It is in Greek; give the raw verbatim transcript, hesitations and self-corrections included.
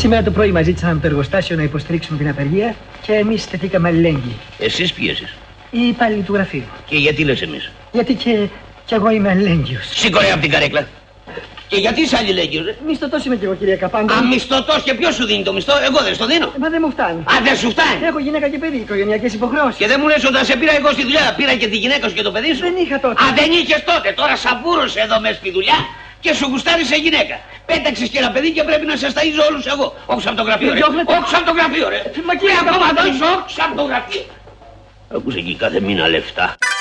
Σήμερα το πρωί μας ζήτησαν από το εργοστάσιο να υποστηρίξουμε την απεργία και εμείς στεθήκαμε αλληλέγγυοι. Εσείς πίεσες. Οι υπάλληλοι του γραφείου. Και γιατί λες εμείς? Γιατί και, και εγώ είμαι αλληλέγγυος. Σήκωρε από την καρέκλα. Και γιατί είσαι αλληλέγγυος, ε? Μισθωτός είμαι και εγώ, κυρία Καπάντα. Α, μισθωτός, και ποιος σου δίνει το μισθό? Εγώ δεν στο δίνω. Ε, μα δεν μου φτάνει. Α, δεν σου φτάνει. Έχω γυναίκα και παιδί, οικογενειακές υποχρεώσεις. Και δεν μου λες όταν σε πήρα εγώ στη δουλειά, πήρα και τη γυναίκα σου και το παιδί σου? Δεν είχα τότε. Α, δεν είχες τότε. Τώρα σαβούρωσε εδώ μέσα στη δουλειά και σου γουστάρισε γυναίκα. Πέταξες και ένα παιδί και πρέπει να σας ταΐζω όλους εγώ. Όχι από το γραφείο, ρε. Όχι από το γραφείο, ρε. Μα κύριε Καπάντα, όχι από το γραφείο. Ακούσε εκεί κάθε μήνα λεφτά.